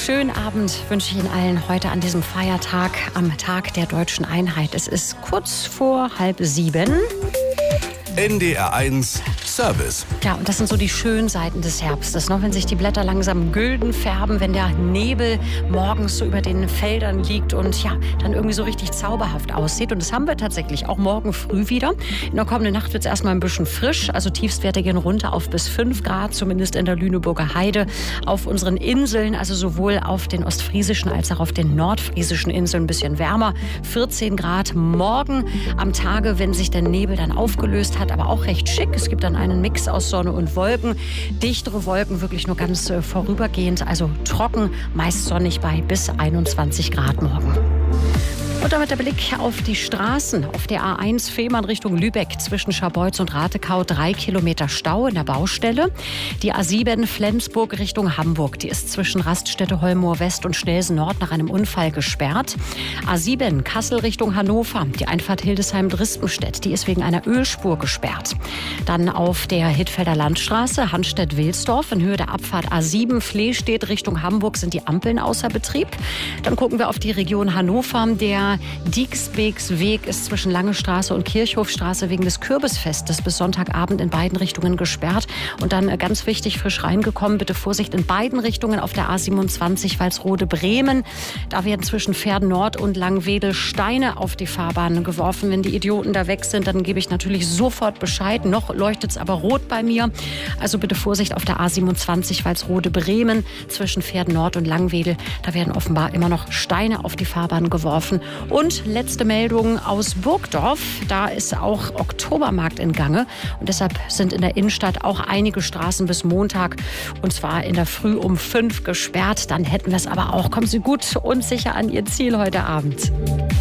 schönen Abend wünsche ich Ihnen allen heute an diesem Feiertag, am Tag der Deutschen Einheit. Es ist kurz vor 6:30. NDR1 Service. Ja, und das sind so die schönen Seiten des Herbstes, ne? Wenn sich die Blätter langsam gülden färben, wenn der Nebel morgens so über den Feldern liegt und ja, dann irgendwie so richtig zauberhaft aussieht. Und das haben wir tatsächlich auch morgen früh wieder. In der kommenden Nacht wird es erstmal ein bisschen frisch, also Tiefstwerte gehen runter auf bis 5 Grad, zumindest in der Lüneburger Heide. Auf unseren Inseln, also sowohl auf den ostfriesischen als auch auf den nordfriesischen Inseln ein bisschen wärmer, 14 Grad morgen am Tage, wenn sich der Nebel dann aufgelöst hat, aber auch recht schick. Es gibt dann einen Mix aus Sonne und Wolken. Dichtere Wolken wirklich nur ganz vorübergehend, also trocken, meist sonnig bei bis 21 Grad morgen. Und damit der Blick auf die Straßen. Auf der A1 Fehmarn Richtung Lübeck zwischen Scharbeutz und Ratekau 3 Kilometer Stau in der Baustelle. Die A7 Flensburg Richtung Hamburg. Die ist zwischen Raststätte Holmoor West und Schnelsen Nord nach einem Unfall gesperrt. A7 Kassel Richtung Hannover. Die Einfahrt Hildesheim-Drispenstedt. Die ist wegen einer Ölspur gesperrt. Dann auf der Hittfelder Landstraße Hanstedt-Wilsdorf in Höhe der Abfahrt A7 Flehstedt Richtung Hamburg sind die Ampeln außer Betrieb. Dann gucken wir auf die Region Hannover. Der Dieksbeeksweg ist zwischen Lange Straße und Kirchhofstraße wegen des Kürbisfestes bis Sonntagabend in beiden Richtungen gesperrt. Und dann ganz wichtig, frisch reingekommen, bitte Vorsicht in beiden Richtungen auf der A27 Walsrode-Bremen. Da werden zwischen Pferden Nord und Langwedel Steine auf die Fahrbahn geworfen. Wenn die Idioten da weg sind, dann gebe ich natürlich sofort Bescheid. Noch leuchtet es aber rot bei mir. Also bitte Vorsicht auf der A27 Walsrode-Bremen zwischen Pferden Nord und Langwedel. Da werden offenbar immer noch Steine auf die Fahrbahn geworfen. Und letzte Meldung aus Burgdorf. Da ist auch Oktobermarkt in Gange. Und deshalb sind in der Innenstadt auch einige Straßen bis Montag, und zwar in der Früh um 5 gesperrt. Dann hätten wir es aber auch. Kommen Sie gut und sicher an Ihr Ziel heute Abend.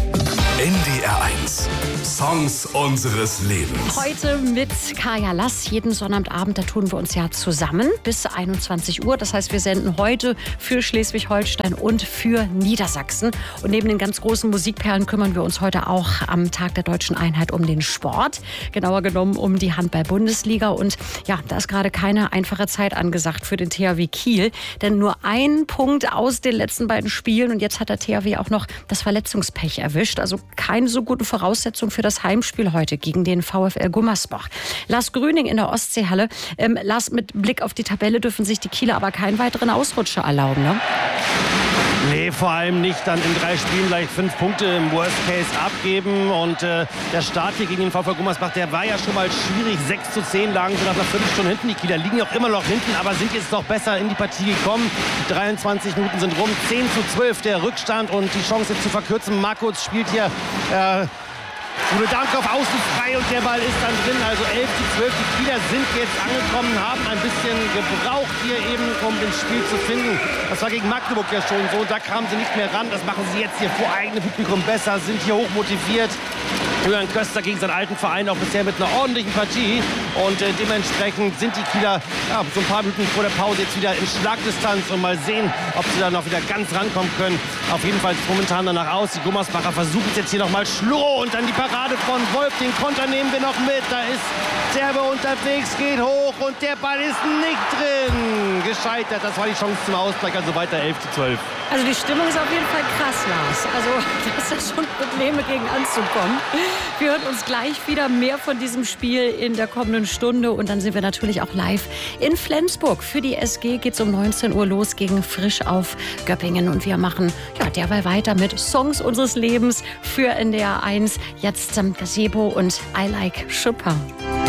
NDR1 Songs unseres Lebens. Heute mit Kaya Lass. Jeden Sonnabendabend, da tun wir uns ja zusammen bis 21 Uhr. Das heißt, wir senden heute für Schleswig-Holstein und für Niedersachsen. Und neben den ganz großen Musikperlen kümmern wir uns heute auch am Tag der Deutschen Einheit um den Sport. Genauer genommen um die Handball-Bundesliga. Und ja, da ist gerade keine einfache Zeit angesagt für den THW Kiel. Denn nur ein Punkt aus den letzten beiden Spielen. Und jetzt hat der THW auch noch das Verletzungspech erwischt. Also keine so guten Voraussetzungen für das Heimspiel heute gegen den VfL Gummersbach. Lars Grüning in der Ostseehalle. Lars, mit Blick auf die Tabelle dürfen sich die Kieler aber keinen weiteren Ausrutscher erlauben, ne? Nee, vor allem nicht dann in 3 Spielen gleich 5 Punkte im Worst Case abgeben. Und der Start hier gegen den VfL Gummersbach, der war ja schon mal schwierig. 6:10 lagen sie nach einer Viertelstunde hinten. Die Kieler liegen auch immer noch hinten, aber sind jetzt noch besser in die Partie gekommen. Die 23 Minuten sind rum. 10:12 der Rückstand und die Chance jetzt zu verkürzen. Markus spielt hier Uwe Dankhoff außen frei und der Ball ist dann drin. Also 11:12. Die Kieler sind jetzt angekommen, haben ein bisschen gebraucht hier eben, um ins Spiel zu finden. Das war gegen Magdeburg ja schon so. Da kamen sie nicht mehr ran. Das machen sie jetzt hier vor eigenem Publikum besser, sind hier hoch motiviert. Julian Köster gegen seinen alten Verein auch bisher mit einer ordentlichen Partie. Und dementsprechend sind die Kieler so ein paar Minuten vor der Pause jetzt wieder in Schlagdistanz. Und mal sehen, ob sie da noch wieder ganz rankommen können. Auf jeden Fall sieht es momentan danach aus. Die Gummersbacher versuchen es jetzt hier nochmal Schlurro und dann die Parade von Wolf. Den Konter nehmen wir noch mit. Da ist Serbe unterwegs, geht hoch und der Ball ist nicht drin. Gescheitert. Das war die Chance zum Ausgleich. Also weiter 11:12. Also die Stimmung ist auf jeden Fall krass, Lars. Also das ist schon Probleme gegen anzukommen. Wir hören uns gleich wieder mehr von diesem Spiel in der kommenden Stunde. Und dann sind wir natürlich auch live in Flensburg. Für die SG geht es um 19 Uhr los gegen Frisch auf Göppingen. Und wir machen derweil weiter mit Songs unseres Lebens für NDR1. Jetzt Gazebo und I Like Schipper.